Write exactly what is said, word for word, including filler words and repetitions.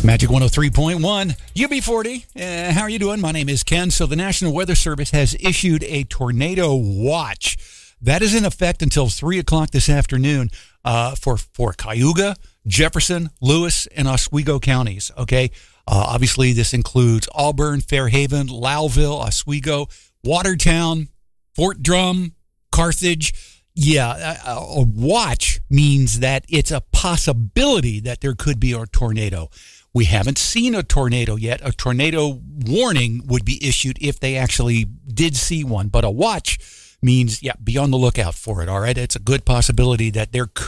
Magic one oh three point one, U B forty. Uh, how are you doing? My name is Ken. So the National Weather Service has issued a tornado watch. That is in effect until three o'clock this afternoon uh, for, for Cayuga, Jefferson, Lewis, and Oswego counties. Okay. Uh, obviously, this includes Auburn, Fairhaven, Lowville, Oswego, Watertown, Fort Drum, Carthage. Yeah, a, a watch means that it's a possibility that there could be a tornado. We haven't seen a tornado yet. A tornado warning would be issued if they actually did see one. But a watch means, yeah, be on the lookout for it, all right? It's a good possibility that there could